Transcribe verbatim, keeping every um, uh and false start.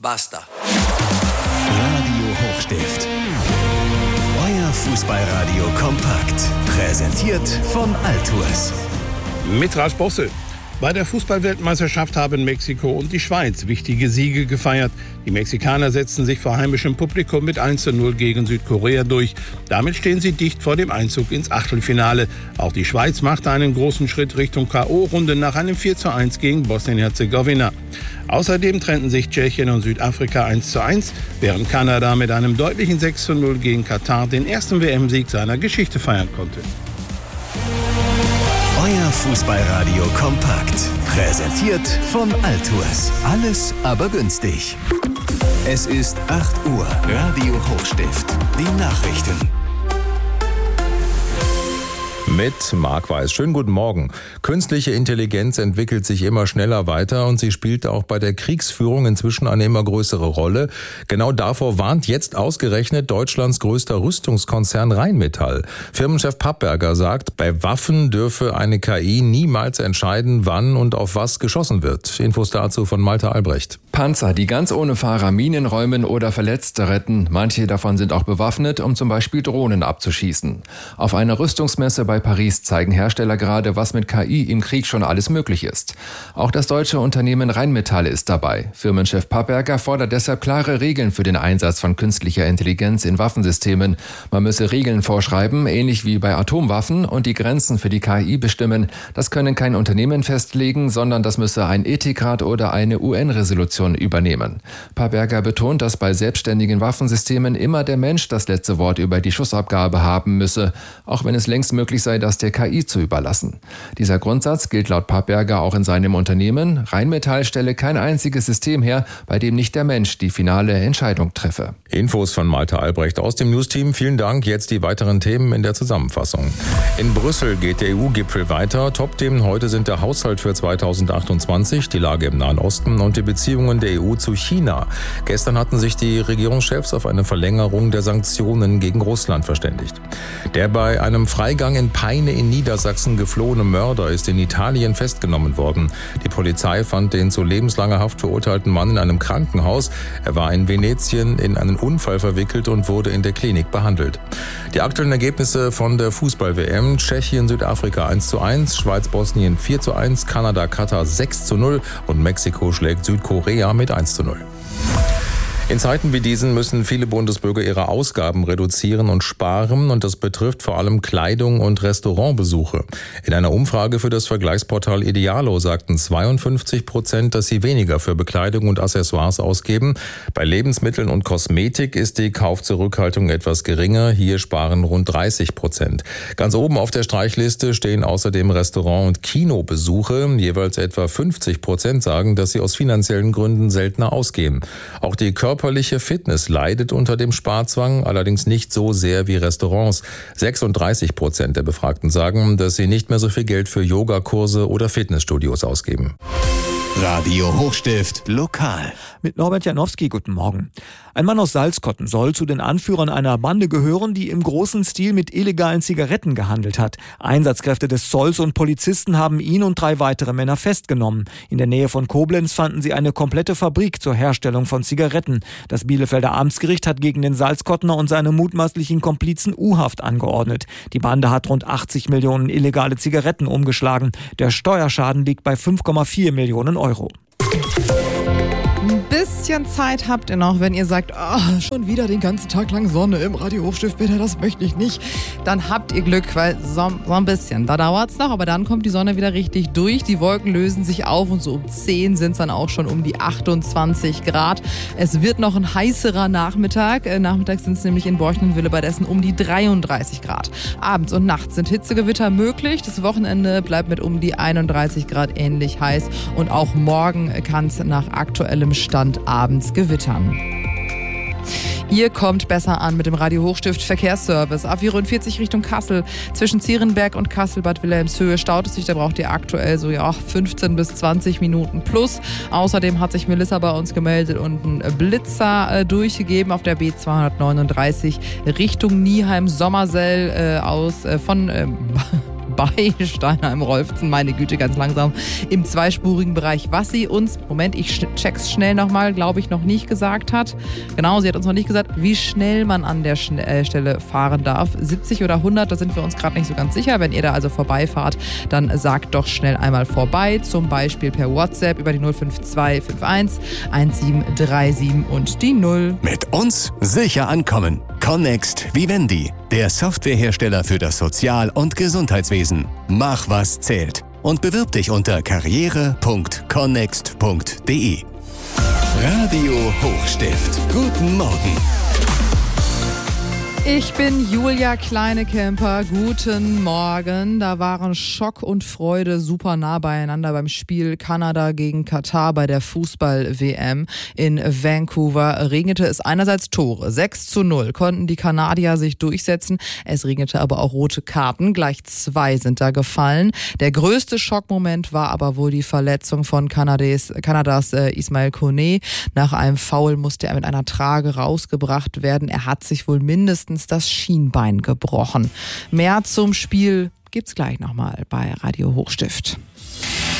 Basta. Radio Hochstift. Euer Fußballradio kompakt. Präsentiert von Altours. Mit Ralf Bosse. Bei der Fußballweltmeisterschaft haben Mexiko und die Schweiz wichtige Siege gefeiert. Die Mexikaner setzten sich vor heimischem Publikum mit eins zu null gegen Südkorea durch. Damit stehen sie dicht vor dem Einzug ins Achtelfinale. Auch die Schweiz machte einen großen Schritt Richtung K O-Runde nach einem vier zu eins gegen Bosnien-Herzegowina. Außerdem trennten sich Tschechien und Südafrika eins zu eins, während Kanada mit einem deutlichen sechs zu null gegen Katar den ersten W M-Sieg seiner Geschichte feiern konnte. Euer Fußballradio kompakt. Präsentiert von Altours. Alles aber günstig. Es ist acht Uhr. Radio Hochstift. Die Nachrichten. Mit Marc Weiß. Schönen guten Morgen. Künstliche Intelligenz entwickelt sich immer schneller weiter und sie spielt auch bei der Kriegsführung inzwischen eine immer größere Rolle. Genau davor warnt jetzt ausgerechnet Deutschlands größter Rüstungskonzern Rheinmetall. Firmenchef Papperger sagt, bei Waffen dürfe eine K I niemals entscheiden, wann und auf was geschossen wird. Infos dazu von Malte Albrecht. Panzer, die ganz ohne Fahrer Minen räumen oder Verletzte retten. Manche davon sind auch bewaffnet, um zum Beispiel Drohnen abzuschießen. Auf einer Rüstungsmesse bei Paris zeigen Hersteller gerade, was mit K I im Krieg schon alles möglich ist. Auch das deutsche Unternehmen Rheinmetall ist dabei. Firmenchef Papperger fordert deshalb klare Regeln für den Einsatz von künstlicher Intelligenz in Waffensystemen. Man müsse Regeln vorschreiben, ähnlich wie bei Atomwaffen, und die Grenzen für die K I bestimmen. Das können kein Unternehmen festlegen, sondern das müsse ein Ethikrat oder eine U N-Resolution übernehmen. Papperger betont, dass bei selbstständigen Waffensystemen immer der Mensch das letzte Wort über die Schussabgabe haben müsse, auch wenn es längst möglich sei, das der K I zu überlassen. Dieser Grundsatz gilt laut Papperger auch in seinem Unternehmen. Rheinmetall stelle kein einziges System her, bei dem nicht der Mensch die finale Entscheidung treffe. Infos von Malte Albrecht aus dem Newsteam. Vielen Dank. Jetzt die weiteren Themen in der Zusammenfassung. In Brüssel geht der E U-Gipfel weiter. Top-Themen heute sind der Haushalt für zweitausendachtundzwanzig, die Lage im Nahen Osten und die Beziehungen der E U zu China. Gestern hatten sich die Regierungschefs auf eine Verlängerung der Sanktionen gegen Russland verständigt. Der bei einem Freigang in Peine in Niedersachsen geflohene Mörder ist in Italien festgenommen worden. Die Polizei fand den zu lebenslanger Haft verurteilten Mann in einem Krankenhaus. Er war in Venetien in einen Unfall verwickelt und wurde in der Klinik behandelt. Die aktuellen Ergebnisse von der Fußball-W M: Tschechien, Südafrika eins zu eins, Schweiz, Bosnien vier zu eins, Kanada, Katar sechs zu null und Mexiko schlägt Südkorea mit eins zu null. In Zeiten wie diesen müssen viele Bundesbürger ihre Ausgaben reduzieren und sparen, und das betrifft vor allem Kleidung und Restaurantbesuche. In einer Umfrage für das Vergleichsportal Idealo sagten zweiundfünfzig Prozent, dass sie weniger für Bekleidung und Accessoires ausgeben. Bei Lebensmitteln und Kosmetik ist die Kaufzurückhaltung etwas geringer. Hier sparen rund dreißig Prozent. Ganz oben auf der Streichliste stehen außerdem Restaurant- und Kinobesuche. Jeweils etwa fünfzig Prozent sagen, dass sie aus finanziellen Gründen seltener ausgeben. Auch die Körper Körperliche Fitness leidet unter dem Sparzwang, allerdings nicht so sehr wie Restaurants. sechsunddreißig Prozent der Befragten sagen, dass sie nicht mehr so viel Geld für Yogakurse oder Fitnessstudios ausgeben. Radio Hochstift lokal. Mit Norbert Janowski, guten Morgen. Ein Mann aus Salzkotten soll zu den Anführern einer Bande gehören, die im großen Stil mit illegalen Zigaretten gehandelt hat. Einsatzkräfte des Zolls und Polizisten haben ihn und drei weitere Männer festgenommen. In der Nähe von Koblenz fanden sie eine komplette Fabrik zur Herstellung von Zigaretten. Das Bielefelder Amtsgericht hat gegen den Salzkottener und seine mutmaßlichen Komplizen U-Haft angeordnet. Die Bande hat rund achtzig Millionen illegale Zigaretten umgeschlagen. Der Steuerschaden liegt bei fünf Komma vier Millionen Euro. Ein bisschen Zeit habt ihr noch, wenn ihr sagt, oh, schon wieder den ganzen Tag lang Sonne im Radio Hochstift, bitte, das möchte ich nicht. Dann habt ihr Glück, weil so, so ein bisschen, da dauert es noch, aber dann kommt die Sonne wieder richtig durch. Die Wolken lösen sich auf und so um zehn sind es dann auch schon um die achtundzwanzig Grad. Es wird noch ein heißerer Nachmittag. Äh, nachmittags sind es nämlich in Borchen und Willebadessen um die dreiunddreißig Grad. Abends und nachts sind Hitzegewitter möglich. Das Wochenende bleibt mit um die einunddreißig Grad ähnlich heiß und auch morgen kann es nach aktuellem Stand abends gewittern. Ihr kommt besser an mit dem Radio Hochstift Verkehrsservice. A vierundvierzig Richtung Kassel. Zwischen Zierenberg und Kassel-Bad Wilhelmshöhe staut es sich. Da braucht ihr aktuell so ja fünfzehn bis zwanzig Minuten plus. Außerdem hat sich Melissa bei uns gemeldet und einen Blitzer äh, durchgegeben auf der B zweihundertneununddreißig Richtung Nieheim-Sommersell äh, aus äh, von... Äh, vorbei. Steinheim-Rolfzen, meine Güte, ganz langsam im zweispurigen Bereich. Was sie uns, Moment, ich check's schnell nochmal, glaube ich, noch nicht gesagt hat. Genau, sie hat uns noch nicht gesagt, wie schnell man an der Schne- äh, Stelle fahren darf. siebzig oder hundert, da sind wir uns gerade nicht so ganz sicher. Wenn ihr da also vorbeifahrt, dann sagt doch schnell einmal vorbei. Zum Beispiel per WhatsApp über die null fünf zwei fünf eins eins sieben drei sieben und die null. Mit uns sicher ankommen. Connext Vivendi, der Softwarehersteller für das Sozial- und Gesundheitswesen. Mach, was zählt. Und bewirb dich unter karriere punkt connext punkt de. Radio Hochstift. Guten Morgen. Ich bin Julia Kleinekemper. Guten Morgen. Da waren Schock und Freude super nah beieinander beim Spiel Kanada gegen Katar bei der Fußball-W M in Vancouver. Regnete es einerseits Tore. sechs zu null konnten die Kanadier sich durchsetzen. Es regnete aber auch rote Karten. Gleich zwei sind da gefallen. Der größte Schockmoment war aber wohl die Verletzung von Kanadas, Kanadas äh, Ismail Kone. Nach einem Foul musste er mit einer Trage rausgebracht werden. Er hat sich wohl mindestens das Schienbein gebrochen. Mehr zum Spiel gibt's gleich nochmal bei Radio Hochstift.